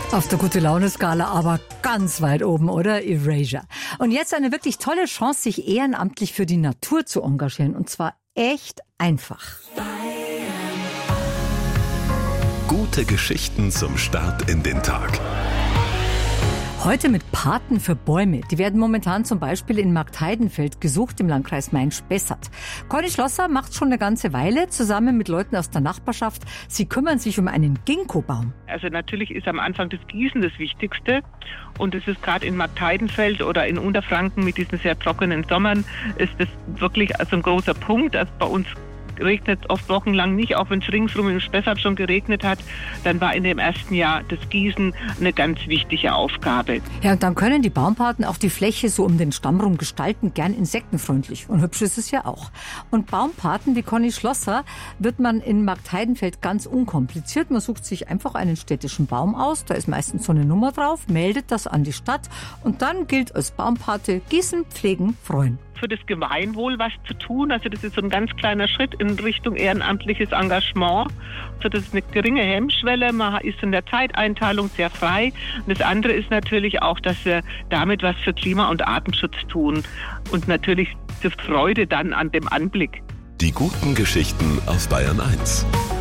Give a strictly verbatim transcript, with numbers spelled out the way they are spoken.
Auf der Gute-Laune-Skala aber ganz weit oben, oder? Erasure. Und jetzt eine wirklich tolle Chance, sich ehrenamtlich für die Natur zu engagieren. Und zwar echt einfach. Gute Geschichten zum Start in den Tag. Heute mit Paten für Bäume. Die werden momentan zum Beispiel in Marktheidenfeld gesucht im Landkreis Main-Spessart. Conny Schlosser macht schon eine ganze Weile zusammen mit Leuten aus der Nachbarschaft. Sie kümmern sich um einen Ginkgo-Baum. Also natürlich ist am Anfang das Gießen das Wichtigste. Und es ist gerade in Marktheidenfeld oder in Unterfranken mit diesen sehr trockenen Sommern ist das wirklich also ein großer Punkt. Also bei uns regnet es oft wochenlang nicht, auch wenn es ringsrum im Spessart schon geregnet hat. Dann war in dem ersten Jahr das Gießen eine ganz wichtige Aufgabe. Ja, und dann können die Baumpaten auch die Fläche so um den Stamm rum gestalten, gern insektenfreundlich. Und hübsch ist es ja auch. Und Baumpaten wie Conny Schlosser wird man in Marktheidenfeld ganz unkompliziert. Man sucht sich einfach einen städtischen Baum aus, da ist meistens so eine Nummer drauf, meldet das an die Stadt und dann gilt als Baumpate gießen, pflegen, freuen. Für das Gemeinwohl was zu tun. Also das ist so ein ganz kleiner Schritt in Richtung ehrenamtliches Engagement. Also das ist eine geringe Hemmschwelle, man ist in der Zeiteinteilung sehr frei. Und das andere ist natürlich auch, dass wir damit was für Klima- und Artenschutz tun. Und natürlich die Freude dann an dem Anblick. Die guten Geschichten auf Bayern eins.